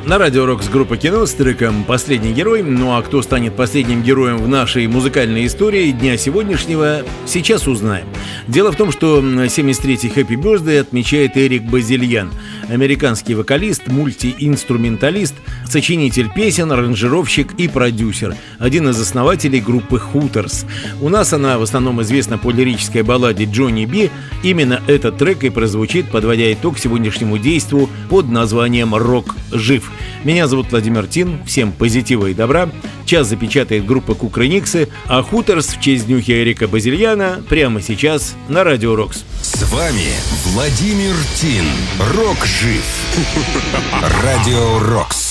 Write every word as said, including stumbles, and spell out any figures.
На радио «Рокс» группа «Кино» с треком «Последний герой». Ну а кто станет последним героем в нашей музыкальной истории дня сегодняшнего, сейчас узнаем. Дело в том, что семьдесят третий Happy Birthday отмечает Эрик Базильян. Американский вокалист, мультиинструменталист, сочинитель песен, аранжировщик и продюсер. Один из основателей группы Hooters. У нас она в основном известна по лирической балладе «Джонни Би». Именно этот трек и прозвучит, подводя итог сегодняшнему действу под названием «Рок жив». Меня зовут Владимир Тин, всем позитива и добра. Час запечатает группа Кукрыниксы, а Хуторс в честь днюхи Эрика Базильяна прямо сейчас на радио «Рокс». С вами Владимир Тин. Рок жив. Радио «Рокс».